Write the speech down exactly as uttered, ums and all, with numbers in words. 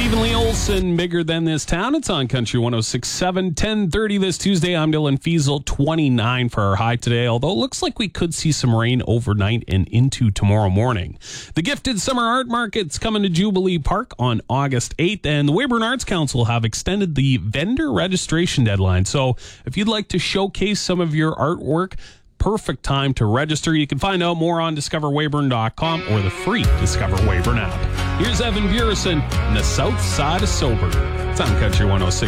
Stephen Lee Olson, Bigger Than This Town. It's on Country one oh six point seven, ten thirty this Tuesday. I'm Dylan Fiesel, twenty-nine for our high today, although it looks like we could see some rain overnight and into tomorrow morning. The Gifted Summer Art Market's coming to Jubilee Park on August eighth, and the Weyburn Arts Council have extended the vendor registration deadline. So if you'd like to showcase some of your artwork, perfect time to register. You can find out more on discover weyburn dot com or the free Discover Weyburn app. Here's Evan Burison and the South Side of Sober. It's on Country one oh six.